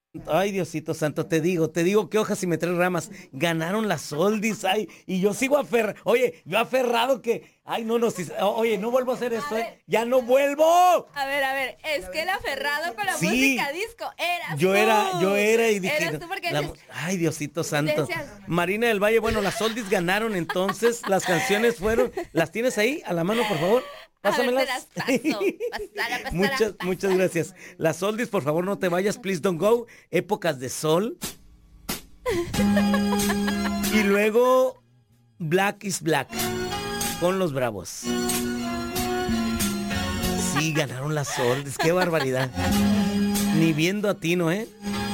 Ay, Diosito santo, te digo que hojas y me tres ramas. Ganaron las oldies, ay, y yo sigo oye, yo aferrado que, ay, no, no, oye, no vuelvo a hacer A esto, ver, ya no vuelvo. a ver, es que el aferrado con la Sí, música disco eras yo tú. era y dije, Eras tú porque ay, Diosito santo. decías, Marina del Valle, bueno, las oldies ganaron, entonces las canciones fueron, ¿las tienes ahí a la mano, por favor? a ver, te Pásamelas. las paso. Muchas Pásala. gracias. Las oldies, por favor, no te vayas, please don't go. Épocas de sol. Y luego Black is Black con los Bravos. Sí, ganaron las oldies, qué barbaridad. Ni viendo a Tino, ¿eh?